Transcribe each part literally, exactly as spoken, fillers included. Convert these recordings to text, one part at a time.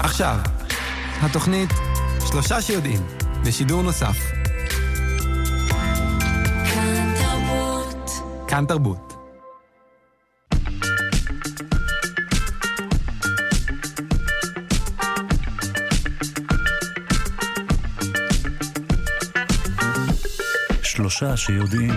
עכשיו, התוכנית שלושה שיודעים, בשידור נוסף. כאן תרבות. כאן תרבות. שלושה שיודעים.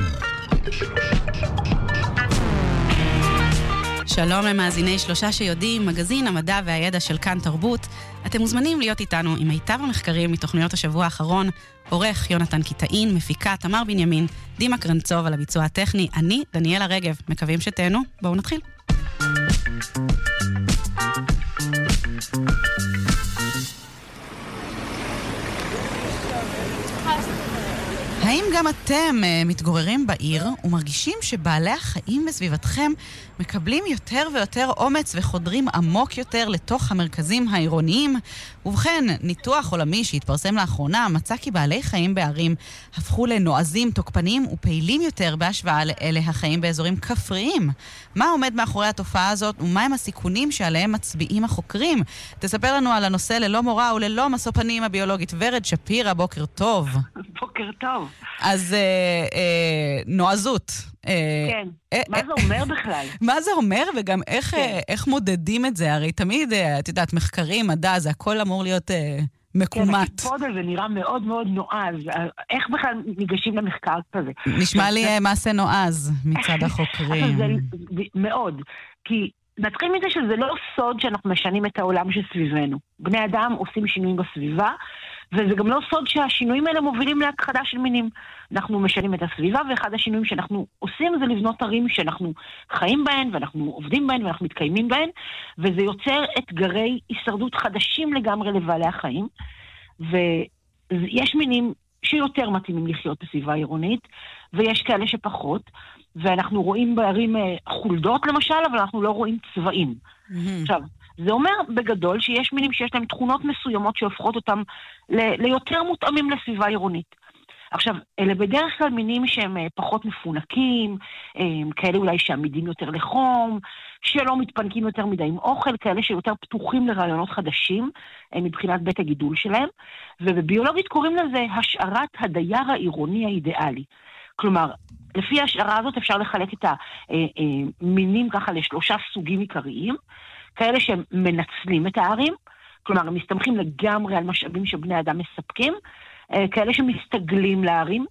שלום למאזיני שלושה שיודעים, מגזין המדע והידע של כאן תרבות. אתם מוזמנים להיות איתנו עם מיטב המחקרים מתוכניות השבוע האחרון. עורך יונתן קיטאין, מפיקה תמר בנימין, דימה קרנצוב על הביצוע הטכני, אני דניאלה רגב. מקווים שתהנו, בואו נתחיל. האם גם אתם מתגוררים בעיר ומרגישים שבעלי החיים בסביבתכם מקבלים יותר ויותר אומץ וחודרים עמוק יותר לתוך המרכזים העירוניים? ובכן, ניתוח עולמי שהתפרסם לאחרונה מצא כי בעלי חיים בערים הפכו לנועזים, תוקפניים ופעילים יותר בהשוואה לאלה החיים באזורים כפריים. מה עומד מאחורי התופעה הזאת ומהם הסיכונים שעליהם מצביעים החוקרים? תספר לנו על הנושא ללא מורא וללא משוא פנים הביולוגית ורד שפירא. בוקר טוב. בוקר טוב. אז אה, אה, נועזות. אה, כן, אה, מה אה, זה אומר בכלל? מה זה אומר וגם איך, כן. אה, איך מודדים את זה? הרי תמיד, אה, את יודעת, מחקרים, מדע, זה הכל אמור להיות אה, מקומט. כן, הקיפוד הזה נראה מאוד מאוד נועז. איך בכלל ניגשים למחקר כזה? נשמע לי אה, מעשה נועז מצד החוקרים. זה מאוד, כי נתחיל מזה שזה לא סוד שאנחנו משנים את העולם שסביבנו. בני אדם עושים שינויים בסביבה, וזה גם לא סוד שהשינויים האלה מובילים להכחדה של מינים. אנחנו משנים את הסביבה, ואחד השינויים שאנחנו עושים זה לבנות ערים שאנחנו חיים בהן, ואנחנו עובדים בהן, ואנחנו מתקיימים בהן, וזה יוצר אתגרי הישרדות חדשים לגמרי לבעלי החיים, ויש מינים שיותר מתאימים לחיות בסביבה עירונית, ויש כאלה שפחות, ואנחנו רואים בערים חולדות למשל, אבל אנחנו לא רואים צבעים. Mm-hmm. עכשיו, זה אומר בגדול שיש מינים שיש להם תכונות מסוימות שהופכות אותם ל- ליותר מותאמים לסביבה עירונית. עכשיו, אלה בדרך כלל מינים שהם פחות מפונקים, כאלה אולי שעמידים יותר לחום, שלא מתפנקים יותר מדי עם אוכל, כאלה שיותר פתוחים לרעיונות חדשים מבחינת בית הגידול שלהם, ובביולוגית קוראים לזה השערת הדייר העירוני האידיאלי. כלומר, לפי ההשערה הזאת אפשר לחלק את המינים ככה לשלושה סוגים עיקריים, כאלה שהם מנצלים את הערים, כלומר, הם מסתמכים לגמרי על משאבים שבני אדם מספקים, כאלה שמסתגלים לערים,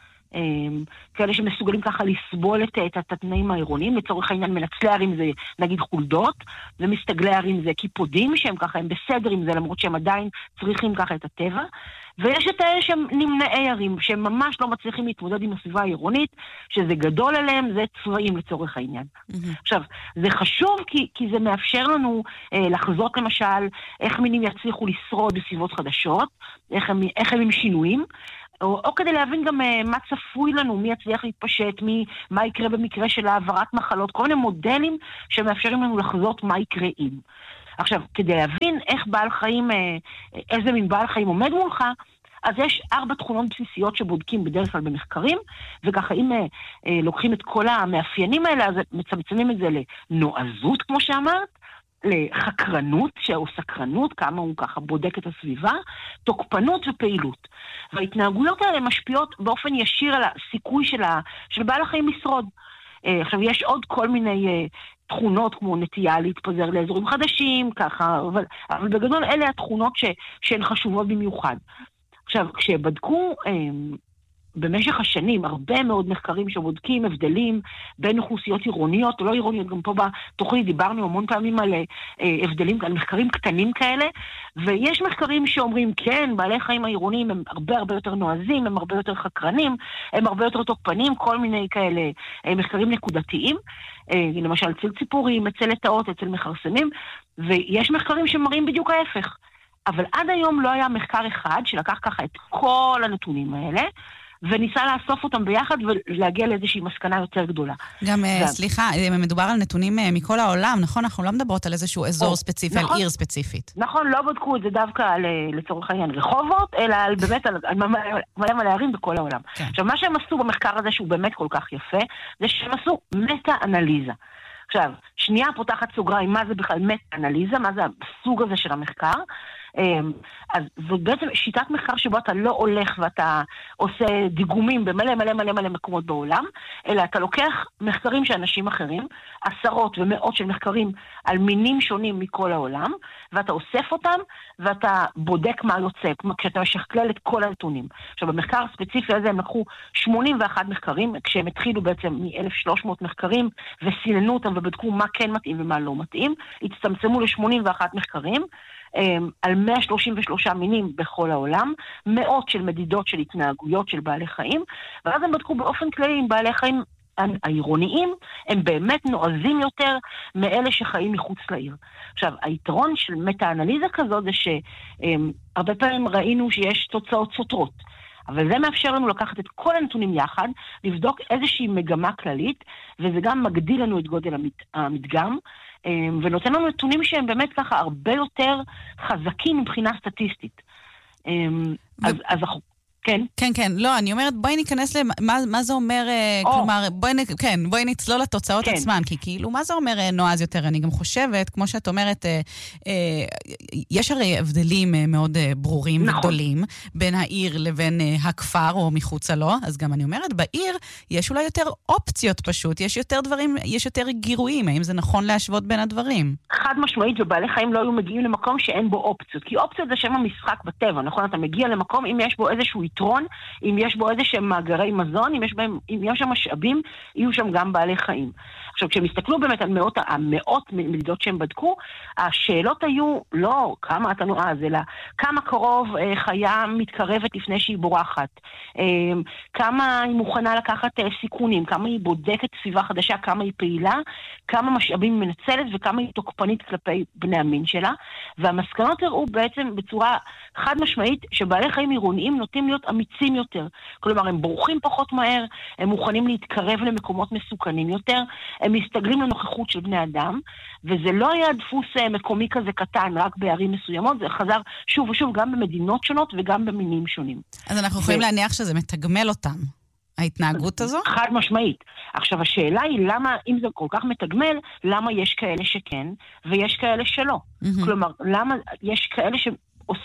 כאלה שמסוגלים ככה לסבול את, את התנאים העירוניים, לצורך העניין מנצלי ערים זה נגיד חולדות, ומסתגלי ערים זה קיפודים, שהם ככה, הם בסדר עם זה, למרות שהם עדיין צריכים ככה את הטבע, ויש את האלה שהם נמנעי ערים, שהם ממש לא מצליחים להתמודד עם הסביבה העירונית, שזה גדול עליהם, זה צבעים לצורך העניין. Mm-hmm. עכשיו, זה חשוב כי, כי זה מאפשר לנו אה, לחזות למשל, איך מינים יצליחו לשרוד בסביבות חדשות, איך הם, איך הם עם שינויים, או, או כדי להבין גם uh, מה צפוי לנו, מי יצליח להתפשט, מי, מה יקרה במקרה של העברת מחלות, כל מיני מודלים שמאפשרים לנו לחזות מה יקרה אם. עכשיו, כדי להבין איך בעל חיים, uh, איזה מין בעל חיים עומד מולך, אז יש ארבע תכונות בסיסיות שבודקים בדרך כלל במחקרים, וככה אם uh, uh, לוקחים את כל המאפיינים האלה, אז מצמצמים את זה לנועזות, כמו שאמרת, לחקרנות, או סקרנות, כמה הוא ככה בודק את הסביבה, תוקפנות ופעילות. וההתנהגויות האלה משפיעות באופן ישיר על הסיכוי של, ה, של בעל החיים לשרוד. עכשיו, יש עוד כל מיני תכונות, כמו נטייה להתפזר לאזורים חדשים, ככה, אבל, אבל בגדול אלה התכונות ש, שהן חשובות במיוחד. עכשיו, כשבדקו במשך השנים, הרבה מאוד מחקרים שבודקים הבדלים בין אוכלוסיות עירוניות או לא עירוניות, גם פה בתוכנית דיברנו המון פעמים על אה, הבדלים, על מחקרים קטנים כאלה, ויש מחקרים שאומרים, כן, בעלי חיים העירוניים הם הרבה הרבה יותר נועזים, הם הרבה יותר חקרנים, הם הרבה יותר תוקפנים, כל מיני כאלה אה, מחקרים נקודתיים, אה, למשל אצל ציפורים, אצל לטאות, אצל מחרסנים, ויש מחקרים שמראים בדיוק ההפך. אבל עד היום לא היה מחקר אחד שלקח ככה את כל הנתונים האלה, וניסה לאסוף אותם ביחד ולהגיע לאיזושהי מסקנה יותר גדולה. גם, סליחה, מדובר על נתונים מכל העולם, נכון? אנחנו לא מדברות על איזשהו אזור ספציפי, על עיר ספציפית. נכון, לא בדקו את זה דווקא לצורך העניין רחובות, אלא באמת על מלא מלא ערים בכל העולם. עכשיו, מה שהם עשו במחקר הזה, שהוא באמת כל כך יפה, זה שהם עשו מטה-אנליזה. עכשיו, שנייה פותחת סוגריים, מה זה בכלל מטה-אנליזה, מה זה הסוג הזה של המחקר. אז זו בעצם שיטת מחקר שבו אתה לא הולך ואתה עושה דיגומים במלא מלא מלא מלא מקומות בעולם, אלא אתה לוקח מחקרים של אנשים אחרים, עשרות ומאות של מחקרים על מינים שונים מכל העולם, ואתה אוסף אותם ואתה בודק מה יוצא, כשאתה משכלל את כל הנתונים. עכשיו במחקר הספציפי הזה הם לקחו שמונים ואחד מחקרים, כשהם התחילו בעצם מ-אלף ושלוש מאות מחקרים וסיננו אותם ובדקו מה כן מתאים ומה לא מתאים, הצטמצמו ל-שמונים ואחד מחקרים, על מאה שלושים ושלושה מינים בכל העולם, מאות של מדידות של התנהגויות של בעלי חיים, ואז הם בדקו באופן כללי עם בעלי חיים העירוניים, הם באמת נועזים יותר מאלה שחיים מחוץ לעיר. עכשיו, היתרון של מטה-אנליזה כזאת זה שהרבה פעמים ראינו שיש תוצאות סותרות, אבל זה מאפשר לנו לקחת את כל הנתונים יחד, לבדוק איזושהי מגמה כללית, וזה גם מגדיל לנו את גודל המדגם, ונותן לנו נתונים שהם באמת ככה הרבה יותר חזקים מבחינה סטטיסטית. אז, אז כן. כן, כן. לא, אני אומרת, בואי ניכנס למה מה זה אומר, או. כלומר, בואי, כן, בואי נצלול לתוצאות כן. עצמן, כי כאילו, מה זה אומר נועז יותר? אני גם חושבת, כמו שאת אומרת, אה, אה, יש הרי הבדלים מאוד אה, ברורים נכון. וגדולים, בין העיר לבין אה, הכפר או מחוצה לו, אז גם אני אומרת, בעיר יש אולי יותר אופציות פשוט, יש יותר דברים, יש יותר גירויים, האם זה נכון להשוות בין הדברים? חד משמעית, ובעלי חיים לא היו מגיעים למקום שאין בו אופציות, כי אופציות זה שם המשחק בטבע, נכון? אתה מגיע למקום אם יש בו איזשהו יתרון, אם יש בו איזה שהם מאגרי מזון, אם יש בהם, אם יש שם משאבים, יהיו שם גם בעלי חיים. עכשיו, כשהם הסתכלו באמת על מאות, המאות מדידות שהם בדקו, השאלות היו לא כמה אתה נועז, אלא כמה קרוב אה, חיה מתקרבת לפני שהיא בורחת, אה, כמה היא מוכנה לקחת אה, סיכונים, כמה היא בודקת סביבה חדשה, כמה היא פעילה, כמה משאבים היא מנצלת וכמה היא תוקפנית כלפי בני המין שלה, והמסקנות הראו בעצם בצורה חד משמעית שבעלי חיים עירוניים נוטים להיות אמיצים יותר. כלומר, הם בורחים פחות מהר, הם מוכנים להתקרב למקומות מסוכנים יותר, הם מסתגלים לנוכחות של בני אדם, וזה לא היה דפוס מקומי כזה קטן, רק בערים מסוימות, זה חזר שוב ושוב גם במדינות שונות וגם במינים שונים. אז אנחנו יכולים ו... להניח שזה מתגמל אותם, ההתנהגות הזו? חד משמעית. עכשיו, השאלה היא למה, אם זה כל כך מתגמל, למה יש כאלה שכן, ויש כאלה שלא. Mm-hmm. כלומר, למה יש כאלה ש...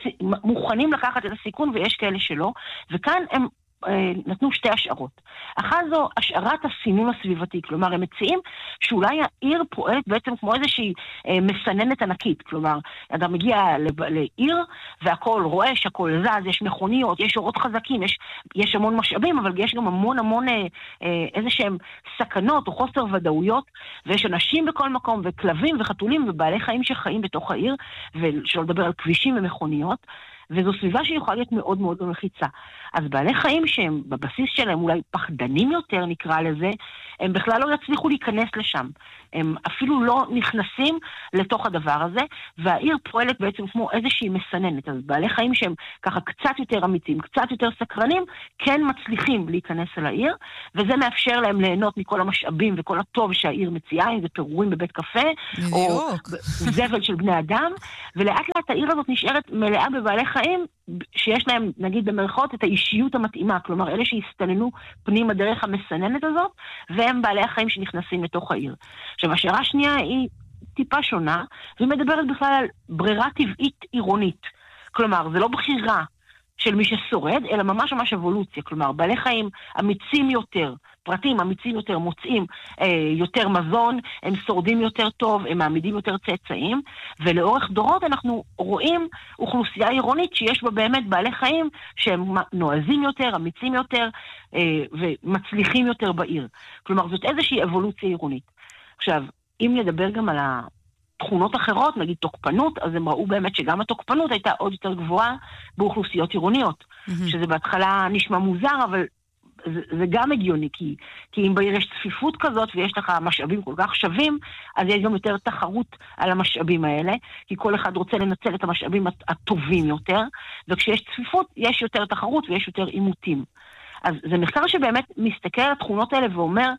מוכנים לקחת את הסיכון ויש כאלה שלא, וכאן הם נתנו שתי השערות. אחת זו השערת הסינון הסביבתי, כלומר הם מציעים שאולי העיר פועלת בעצם כמו איזושהי מסננת ענקית, כלומר אתה מגיע לעיר והכל רועש, הכל זז, יש מכוניות, יש אורות חזקים, יש, יש המון משאבים, אבל יש גם המון המון איזה שהם סכנות או חוסר ודאויות, ויש אנשים בכל מקום וכלבים וחתולים ובעלי חיים שחיים בתוך העיר, ושלא לדבר על כבישים ומכוניות, וזו סביבה שיכולה להיות מאוד מאוד מלחיצה. אז בעלי חיים שהם בבסיס שלהם אולי פחדנים יותר נקרא לזה, הם בכלל לא יצליחו להיכנס לשם. הם אפילו לא נכנסים לתוך הדבר הזה, והעיר פועלת בעצם כמו איזושהי מסננת. אז בעלי חיים שהם ככה קצת יותר אמיתיים, קצת יותר סקרנים, כן מצליחים להיכנס אל העיר, וזה מאפשר להם ליהנות מכל המשאבים וכל הטוב שהעיר מציעה, אם זה פירורים בבית קפה, או זבל של בני אדם, ולאט לאט העיר הזאת נשארת מלאה בבעלי חיים, שיש להם, נגיד במרכאות, את האישיות המתאימה, כלומר, אלה שהסתננו פנים הדרך המסננת הזאת, והם בעלי החיים שנכנסים לתוך העיר. עכשיו, השאלה השנייה היא טיפה שונה, והיא מדברת בכלל על ברירה טבעית עירונית. כלומר, זה לא בחירה של מי ששורד, אלא ממש ממש אבולוציה. כלומר, בעלי חיים אמיצים יותר, פרטים אמיצים יותר, מוצאים אה, יותר מזון, הם שורדים יותר טוב, הם מעמידים יותר צאצאים, ולאורך דורות אנחנו רואים אוכלוסייה עירונית שיש בה באמת בעלי חיים שהם נועזים יותר, אמיצים יותר, אה, ומצליחים יותר בעיר. כלומר, זאת איזושהי אבולוציה עירונית. עכשיו, אם נדבר גם על התכונות אחרות, נגיד תוקפנות, אז הם ראו באמת שגם התוקפנות הייתה עוד יותר גבוהה באוכלוסיות עירוניות, mm-hmm. שזה בהתחלה נשמע מוזר, אבל זה, זה גם הגיוני, כי, כי אם בעיר יש צפיפות כזאת ויש לך משאבים כל כך שווים, אז יש גם יותר תחרות על המשאבים האלה, כי כל אחד רוצה לנצל את המשאבים הטובים יותר, וכשיש צפיפות יש יותר תחרות ויש יותר עימותים. אז זה מחקר שבאמת מסתכל על התכונות האלה ואומר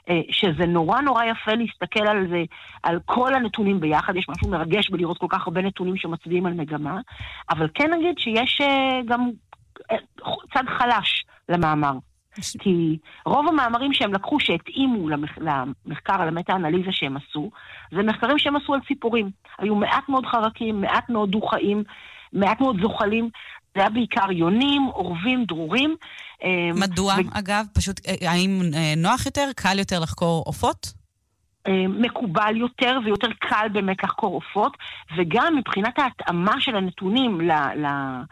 שזה נורא נורא יפה להסתכל על זה, על כל הנתונים ביחד, יש משהו מרגש בלראות כל כך הרבה נתונים שמצביעים על מגמה, אבל כן נגיד שיש גם צד חלש למאמר. כי רוב המאמרים שהם לקחו שהתאימו למח... למחקר, על המטה-אנליזה שהם עשו, זה מחקרים שהם עשו על ציפורים. היו מעט מאוד חרקים, מעט מאוד דו-חיים, מעט מאוד זוחלים. זה היה בעיקר יונים, עורבים, דרורים. מדוע, ו... אגב? פשוט, האם נוח יותר, קל יותר לחקור עופות? מקובל יותר ויותר קל באמת לחקור עופות, וגם מבחינת ההתאמה של הנתונים ל... ל...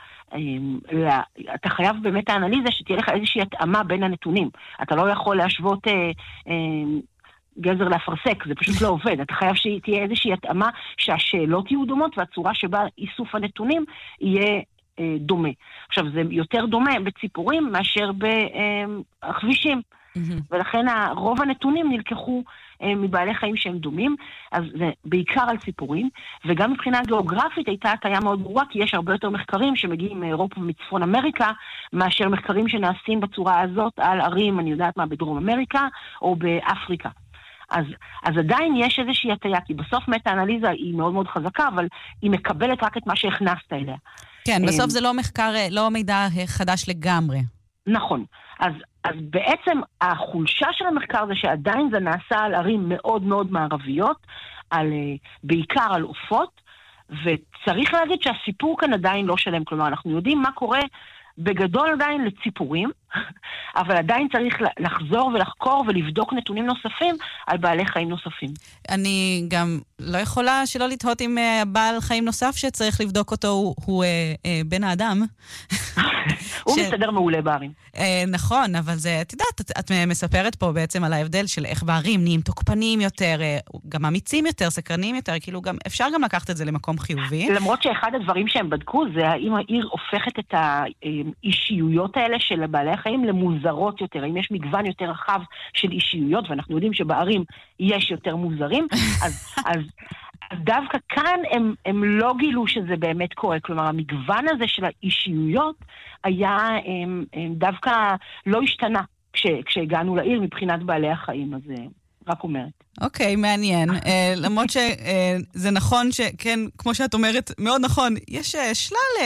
ל... אתה חייב באמת האנליזה שתהיה לך איזושהי התאמה בין הנתונים. אתה לא יכול להשוות אה, אה, גזר לאפרסק, זה פשוט לא עובד. אתה חייב שתהיה איזושהי התאמה שהשאלות יהיו דומות, והצורה שבה איסוף הנתונים יהיה אה, דומה. עכשיו, זה יותר דומה בציפורים מאשר בכבישים. Mm-hmm. ולכן רוב הנתונים נלקחו אה, מבעלי חיים שהם דומים, אז זה בעיקר על ציפורים, וגם מבחינה גיאוגרפית הייתה הטעיה מאוד ברורה, כי יש הרבה יותר מחקרים שמגיעים מאירופה ומצפון אמריקה, מאשר מחקרים שנעשים בצורה הזאת על ערים, אני יודעת מה, בדרום אמריקה או באפריקה. אז, אז עדיין יש איזושהי הטעיה, כי בסוף מטה-אנליזה היא מאוד מאוד חזקה, אבל היא מקבלת רק את מה שהכנסת אליה. כן, בסוף זה לא מחקר, לא מידע חדש לגמרי. נכון. אז, אז בעצם החולשה של המחקר זה שעדיין זה נעשה על ערים מאוד מאוד מערביות, על, בעיקר על עופות, וצריך להגיד שהסיפור כאן עדיין לא שלם. כלומר, אנחנו יודעים מה קורה בגדול עדיין לציפורים, אבל עדיין צריך לחזור ולחקור ולבדוק נתונים נוספים על בעלי חיים נוספים. אני גם לא יכולה שלא לתהות עם בעל חיים נוסף שצריך לבדוק אותו, הוא, הוא אה, אה, בן האדם. הוא ש... מסתדר מעולה בערים. אה, נכון, אבל זה, את יודעת, את, את מספרת פה בעצם על ההבדל של איך בערים נהיים תוקפנים יותר, אה, גם אמיצים יותר, סקרנים יותר, כאילו גם, אפשר גם לקחת את זה למקום חיובי. למרות שאחד הדברים שהם בדקו זה האם העיר הופכת את האישיויות האלה של בעלי החיים למוזרות יותר, האם יש מגוון יותר רחב של אישיויות, ואנחנו יודעים שבערים יש יותר מוזרים, אז, אז דווקא כאן הם, הם לא גילו שזה באמת קורה, כלומר המגוון הזה של האישיויות היה הם, הם דווקא לא השתנה כש, כשהגענו לעיר מבחינת בעלי החיים, אז רק אומרת. אוקיי, מעניין. למרות שזה נכון שכן, כמו שאת אומרת, מאוד נכון, יש שלל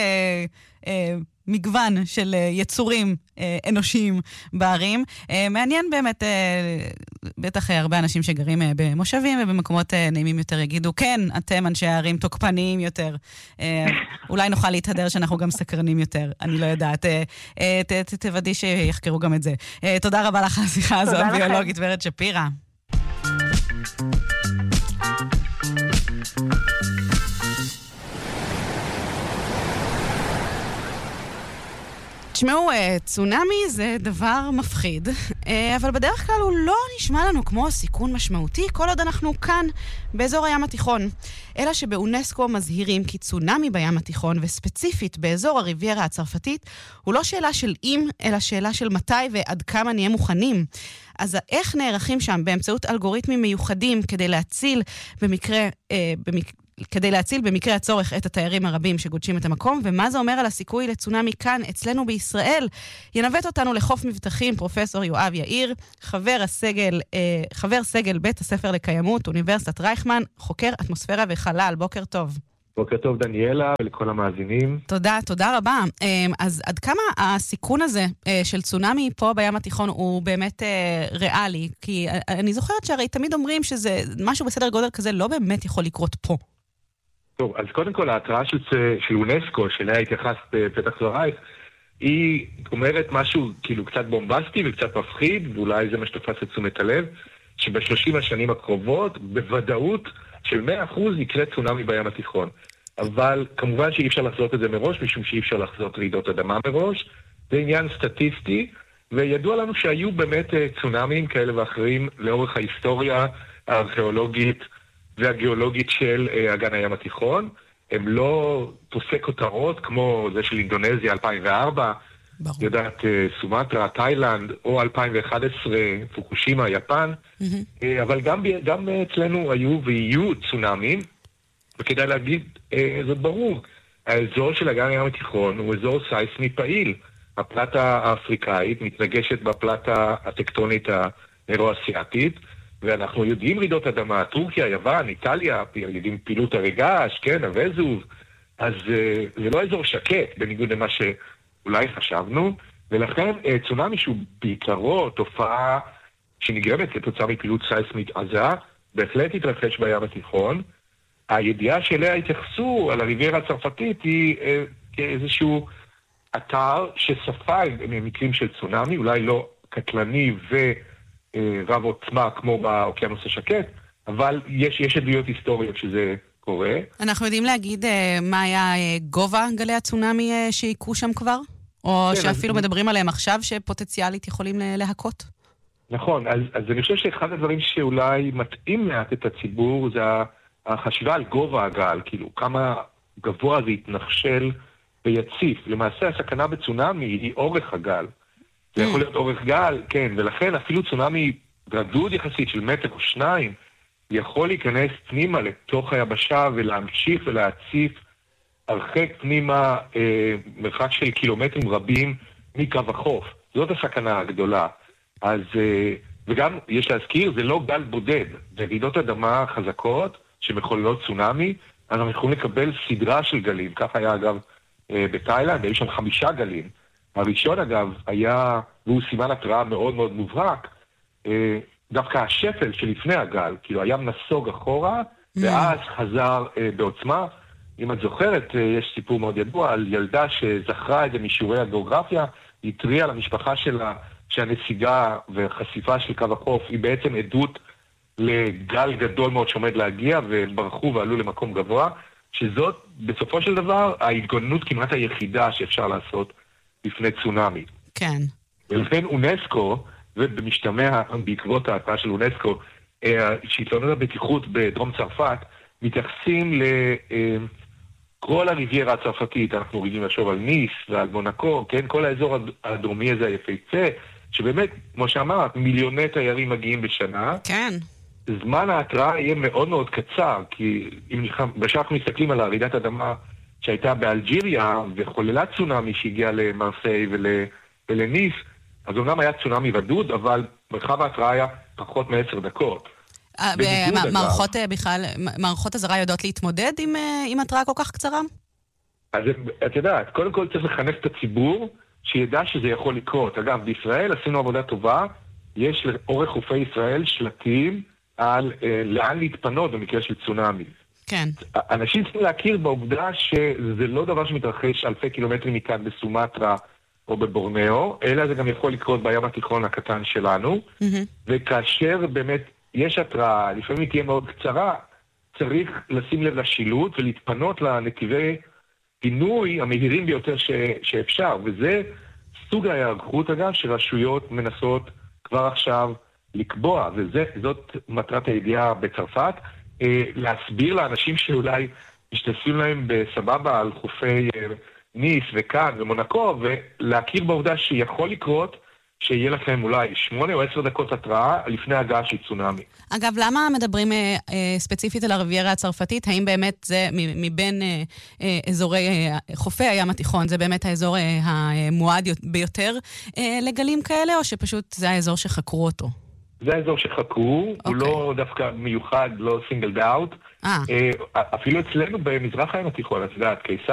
מגוון של יצורים אנושיים בערים. מעניין באמת, בטח הרבה אנשים שגרים במושבים ובמקומות נעימים יותר יגידו, כן, אתם אנשי הערים תוקפניים יותר. אולי נוכל להתהדר שאנחנו גם סקרנים יותר, אני לא יודעת. תוודאי שיחקרו גם את זה. תודה רבה לך על השיחה הזו, הביולוגית ורד שפירא. תשמעו, צונאמי זה דבר מפחיד, אבל בדרך כלל הוא לא נשמע לנו כמו סיכון משמעותי כל עוד אנחנו כאן באזור הים התיכון. אלא שבאונסקו מזהירים כי צונאמי בים התיכון וספציפית באזור הריביירה הצרפתית הוא לא שאלה של אם, אלא שאלה של מתי ועד כמה נהיה מוכנים. אז איך נערכים שם באמצעות אלגוריתמים מיוחדים כדי להציל במקרה, אה, במק... כדי להציל במקרה הצורך את התיירים הרבים שגודשים את המקום, ומה זה אומר על הסיכוי לצונאמי כאן אצלנו בישראל? ינווט אותנו לחוף מבטחים פרופסור יואב יאיר, חבר הסגל, אה, חבר סגל בית הספר לקיימות, אוניברסיטת רייכמן, חוקר אטמוספירה וחלל. בוקר טוב. בוקר טוב דניאלה ולכל המאזינים. תודה, תודה רבה. אז עד כמה הסיכון הזה של צונאמי פה בים התיכון הוא באמת ריאלי? כי אני זוכרת שהרי תמיד אומרים שזה משהו בסדר גודל כזה לא באמת יכול לקרות פה. טוב, אז קודם כל ההתראה של, של אונסקו, שאליה התייחסת בפתח דברייך, היא אומרת משהו כאילו קצת בומבסטי וקצת מפחיד, ואולי זה מה שתופס את תשומת הלב, שבשלושים השנים הקרובות, בוודאות של מאה אחוז יקרה צונאמי בים התיכון. אבל כמובן שאי אפשר לחזות את זה מראש, משום שאי אפשר לחזות רעידות אדמה מראש. זה עניין סטטיסטי, וידוע לנו שהיו באמת צונאמים כאלה ואחרים לאורך ההיסטוריה הארכיאולוגית והגיאולוגית של אגן הים התיכון. הם לא תופסי כותרות כמו זה של אינדונזיה אלפיים וארבע, ברור. יודעת סומטרה, תאילנד, או אלפיים ואחת עשרה, פוקושימה, יפן. Mm-hmm. אבל גם, גם אצלנו היו ויהיו צונאמים, וכדאי להגיד, זאת ברור, האזור של אגן הים התיכון הוא אזור סייסמי פעיל. הפלטה האפריקאית מתנגשת בפלטה הטקטונית האירו-אסיאטית, ואנחנו יודעים רעידות אדמה, טורקיה, יוון, איטליה, יודעים פעילות הרגש, כן, הווזוב, אז זה לא אזור שקט, בניגוד למה שאולי חשבנו, ולכן צונאמי שהוא בעיקרו תופעה שנגרמת כתוצאה מפעילות סייסמית עזה, בהחלט התרחש בים התיכון. הידיעה שאליה התייחסו על הריביירה הצרפתית היא אה, כאיזשהו אתר שספג מקרים של צונאמי, אולי לא קטלני ורב עוצמה כמו באוקיינוס השקט, אבל יש, יש עדויות היסטוריות שזה קורה. אנחנו יודעים להגיד אה, מה היה אה, גובה גלי הצונאמי אה, שהיקו שם כבר? או כן, שאפילו אז... מדברים עליהם עכשיו שפוטנציאלית יכולים להכות? נכון, אז, אז אני חושב שאחד הדברים שאולי מתאים מעט את הציבור זה החשיבה על גובה הגל, כאילו כמה גבוה זה יתנחשל ויציף. למעשה הסכנה בצונאמי היא אורך הגל. זה יכול להיות אורך גל, כן, ולכן אפילו צונאמי גדוד יחסית של מטר או שניים, יכול להיכנס פנימה לתוך היבשה ולהמשיך ולהציף הרחק פנימה אה, מרחק של קילומטרים רבים מקו החוף. זאת הסכנה הגדולה. אז, אה, וגם יש להזכיר, זה לא גל בודד, זה רעידות אדמה חזקות שמחוללות צונאמי, אז אנחנו יכולים לקבל סדרה של גלים, כך היה אגב אה, בתאילנד, היו שם חמישה גלים. הראשון אגב היה, והוא סימן התראה מאוד מאוד מובהק, אה, דווקא השפל שלפני הגל, כאילו הים נסוג אחורה, ואז חזר אה, בעוצמה. אם את זוכרת, אה, יש סיפור מאוד ידוע על ילדה שזכרה את זה משיעורי הגיאוגרפיה, היא התריעה למשפחה שלה שהנסיגה וחשיפה של קו החוף היא בעצם עדות לגל גדול מאוד שעומד להגיע, והם ברחו ועלו למקום גבוה, שזאת בסופו של דבר ההתגוננות כמעט היחידה שאפשר לעשות לפני צונאמי. כן. ולכן אונסקו, ובמשתמע בעקבות ההתראה של אונסקו, שלטונות הבטיחות בדרום צרפת, מתייחסים לכל הריביירה הצרפתית. אנחנו רגילים לחשוב על ניס ועל מונקו, כן? כל האזור הדרומי הזה היפהפה, שבאמת, כמו שאמרת, מיליוני תיירים מגיעים בשנה. כן. זמן ההתראה יהיה מאוד מאוד קצר, כי אם אנחנו מסתכלים על הרעידת אדמה שהייתה באלג'יריה, וחוללה צונאמי שהגיע למרסיי ול, ולניס, אז אומנם היה צונאמי ודוד, אבל מרחב ההתראה היה פחות מעשר דקות. מערכות בכלל, מערכות הזרה יודעות להתמודד עם, עם התראה כל כך קצרה? אז את יודעת, קודם כל צריך לחנך את הציבור, שידע שזה יכול לקרות. אגב, בישראל עשינו עבודה טובה, יש לאורך חופי ישראל שלטים על אה, לאן להתפנות במקרה של צונאמי. כן. אנשים צריכים להכיר בעובדה שזה לא דבר שמתרחש אלפי קילומטרים מכאן בסומטרה או בבורנאו, אלא זה גם יכול לקרות בים התיכון הקטן שלנו, mm-hmm. וכאשר באמת יש התראה, לפעמים היא תהיה מאוד קצרה, צריך לשים לב לשילוט ולהתפנות לנתיבי פינוי המהירים ביותר ש... שאפשר, וזה סוג ההיערכות אגב שרשויות מנסות כבר עכשיו לקבוע, וזאת מטרת הידיעה בצרפת, אה, להסביר לאנשים שאולי משתתפים להם בסבבה על חופי אה, ניס וכאן ומונקו, ולהכיר בעובדה שיכול לקרות שיהיה לכם אולי שמונה או עשר דקות התראה לפני הגעה של צונאמי. אגב, למה מדברים אה, אה, ספציפית על הרביירה הצרפתית? האם באמת זה מבין אה, אה, אזורי אה, חופי הים התיכון, זה באמת האזור אה, המועד ביותר אה, לגלים כאלה, או שפשוט זה האזור שחקרו אותו? זה האזור שחקרו, okay. הוא לא דווקא מיוחד, לא סינגל דאוט. אה. אפילו אצלנו במזרח הים התיכון, את יודעת, קיסר,